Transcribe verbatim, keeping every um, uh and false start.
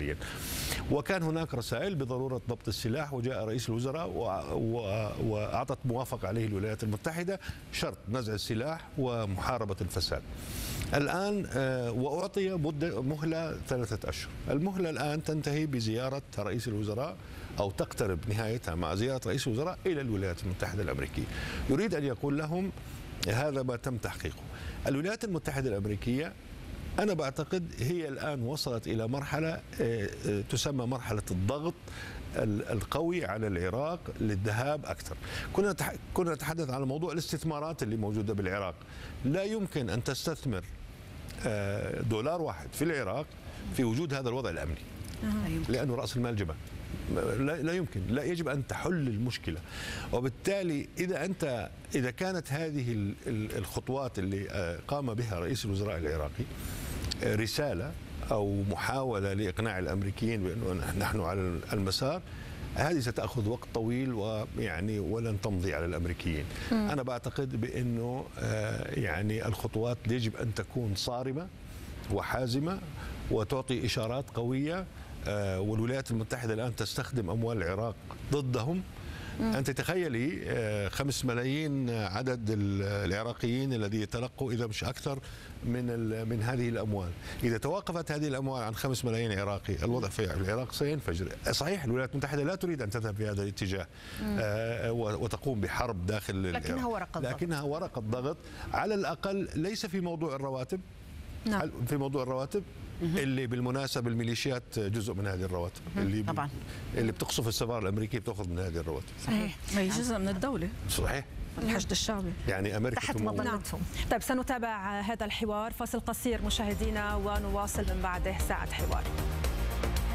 حاليا. وكان هناك رسائل بضرورة ضبط السلاح، وجاء رئيس الوزراء وأعطت موافقة عليه الولايات المتحدة، شرط نزع السلاح ومحاربة الفساد. الآن وأعطي مهلة ثلاثة أشهر. المهلة الآن تنتهي بزيارة رئيس الوزراء أو تقترب نهايتها مع زيارة رئيس الوزراء إلى الولايات المتحدة الأمريكية. يريد أن يقول لهم هذا ما تم تحقيقه. الولايات المتحدة الأمريكية أنا بعتقد هي الآن وصلت إلى مرحلة تسمى مرحلة الضغط القوي على العراق للذهاب أكثر. كنا كنا نتحدث عن موضوع الاستثمارات اللي موجودة بالعراق. لا يمكن أن تستثمر دولار واحد في العراق في وجود هذا الوضع الأمني، لأنه رأس المال جبل. لا يمكن، لا، يجب أن تحل المشكلة. وبالتالي إذا أنت إذا كانت هذه الخطوات اللي قام بها رئيس الوزراء العراقي رسالة أو محاولة لإقناع الأمريكيين بأنه نحن على المسار، هذه ستأخذ وقت طويل ويعني ولن تمضي على الأمريكيين. م. أنا بعتقد بأنه يعني الخطوات يجب أن تكون صارمة وحازمة وتعطي إشارات قوية. والولايات المتحدة الآن تستخدم أموال العراق ضدهم. مم. أنت تخيلي خمس ملايين عدد العراقيين الذي يتلقوا إذا مش أكثر من من هذه الأموال. إذا توقفت هذه الأموال عن خمس ملايين عراقي الوضع في العراق سينفجر. صحيح الولايات المتحدة لا تريد أن تذهب في هذا الاتجاه آه وتقوم بحرب داخل لكنها ورقة ضغط. لكنها ورقة ضغط على الأقل، ليس في موضوع الرواتب. نعم. في موضوع الرواتب اللي بالمناسبة الميليشيات جزء من هذه الرواتب اللي طبعا اللي بتقصف السفارة الأمريكية بتأخذ من هذه الرواتب. صحيح، هي جزء من الدولة. صحيح، الحشد الشعبي يعني أمريكا تحت مظلتهم. طيب سنتابع هذا الحوار، فاصل قصير مشاهدينا ونواصل من بعده ساعة حوار.